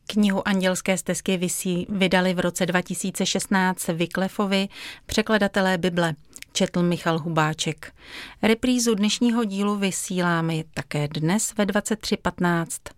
Knihu Andělské stezky vydali v roce 2016 Wyclefovi překladatelé Bible, četl Michal Hubáček. Reprízu dnešního dílu vysíláme také dnes ve 23:15.